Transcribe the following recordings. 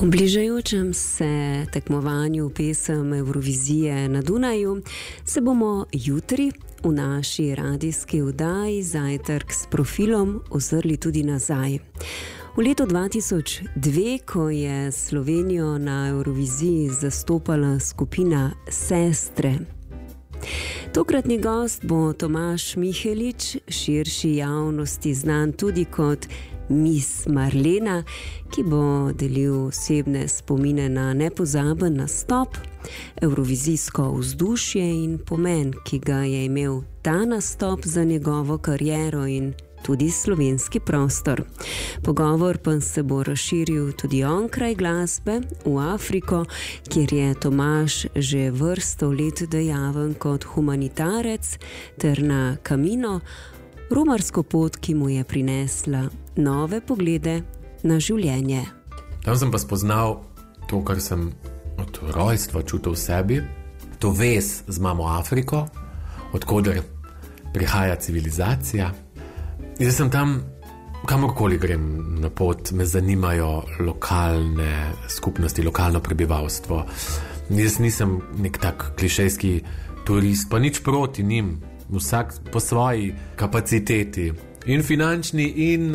V bližajočem se tekmovanju pesem Evrovizije na Dunaju se bomo jutri v naši radijski oddaji Zajtrk s profilom ozrli tudi nazaj. V letu 2002, ko je Slovenijo na Evroviziji zastopala skupina Sestre. Tokratni gost bo Tomaž Mihelič, širši javnosti znan tudi kot Miss Marlena, ki bo delil osebne spomine na nepozaben nastop, evrovizijsko vzdušje in pomen, ki ga je imel ta nastop za njegovo kariero in tudi slovenski prostor. Pogovor pa se bo razširil tudi onkraj glasbe v Afriko, kjer je Tomaž že vrsto let dejaven kot humanitarec ter na Camino, romarsko pot, ki mu je prinesla nove poglede na življenje. Tam sem pa spoznal to, kar sem od rojstva čutil v sebi, to vez z mamo Afriko, odkoder prihaja civilizacija. In zdaj sem tam, kamorkoli grem na pot, me zanimajo lokalne skupnosti, lokalno prebivalstvo. Jaz nisem nek tak klišejski turist, pa nič proti njim, vsak po svoji kapaciteti, in finančni, in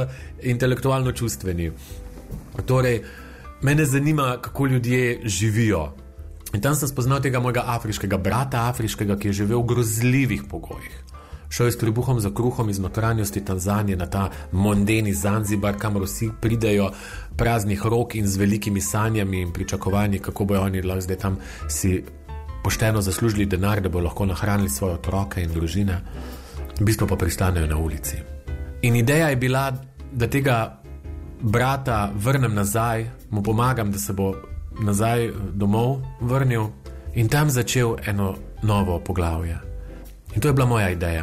intelektualno-čustveni. Torej, mene zanima, kako ljudje živijo. In tam sem spoznal tega mojega afriškega brata, ki je živel v grozljivih pogojih. Šel je s trebuhom za kruhom iz notranjosti Tanzanije na ta mondeni Zanzibar, kamor vsi pridejo praznih rok in z velikimi sanjami in pričakovanji, kako bojo oni lahko zdaj tam si pošteno zaslužili denar, da bojo lahko nahranili svoje otroke in družine. V bistvu pa pristanejo na ulici. In ideja je bila, da tega brata vrnem nazaj, mu pomagam, da se bo nazaj domov vrnil in tam začel eno novo poglavje. In to je bila moja ideja.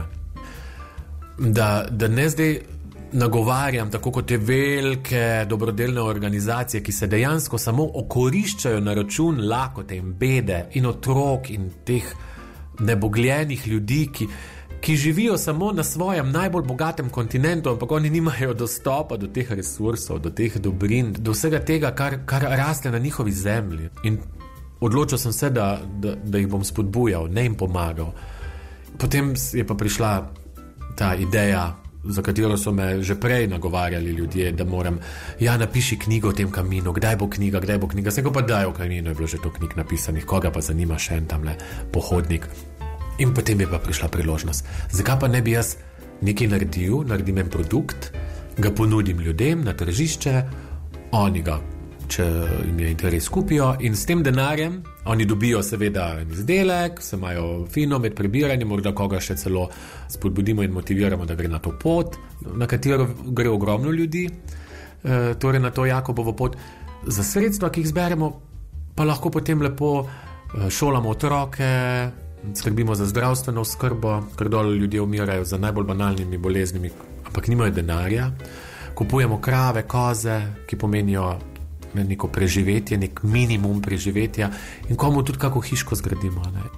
Da ne zdaj nagovarjam tako kot te velike dobrodelne organizacije, ki se dejansko samo okoriščajo na račun lakote in bede in otrok in teh nebogljenih ljudi, ki živijo samo na svojem najbolj bogatem kontinentu, ampak oni nimajo dostopa do teh resursov, do teh dobrin, do vsega tega, kar raste na njihovi zemlji. In odločil sem se, da jih bom spodbujal, ne jim pomagal. Potem je pa prišla ta ideja, za katero so me že prej nagovarjali ljudje, da moram, napiši knjigo o tem Caminu, kdaj bo knjiga. Sem pa daj o Caminu, je bilo že to knjig napisanih, koga pa zanima še en tamle pohodnik. In potem je pa prišla priložnost. Zakaj pa ne bi jaz nekaj naredim en produkt, ga ponudim ljudem na tržišče, oni ga, če jim je interes, kupijo in s tem denarjem oni dobijo seveda izdelek, se imajo fino med prebiranjem, morda koga še celo spodbudimo in motiviramo, da gre na to pot, na katero gre ogromno ljudi, torej na to Jakobovo pot. Za sredstva, ki jih zberemo, pa lahko potem lepo šolamo otroke, skrbimo za zdravstveno oskrbo, ker dole ljudje umirajo za najbolj banalnimi boleznimi, ampak nimajo denarja. Kupujemo krave, koze, ki pomenijo neko preživetje, nek minimum preživetja in komu tudi kako hiško zgradimo. Ne?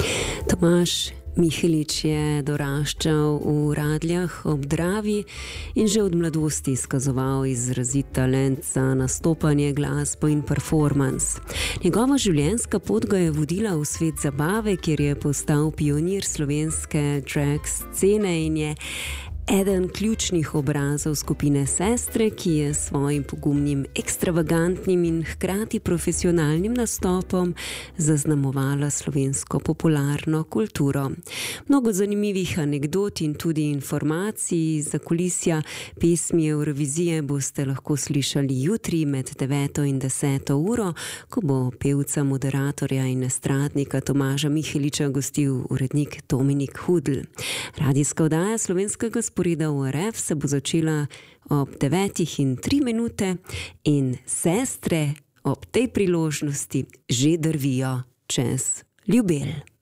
Tomaž Mihelič je doraščal v Radljah ob Dravi in že od mladosti izkazoval izrazit talent za nastopanje, glasbo in performance. Njegova življenjska pot ga je vodila v svet zabave, kjer je postal pionir slovenske drag scene in je eden ključnih obrazov skupine Sestre, ki je s svojim pogumnim, ekstravagantnim in hkrati profesionalnim nastopom zaznamovala slovensko popularno kulturo. Mnogo zanimivih anekdot in tudi informacij za kulisja pesmi Evrovizije boste lahko slišali jutri med 9. in 10. uro, ko bo pevca, moderatorja in estradnika Tomaža Miheliča gostil urednik Dominik Hudl. Radijska oddaja slovenskega sporeda v RF se bo začela ob 9:03 in Sestre ob tej priložnosti že drvijo čez Ljubelj.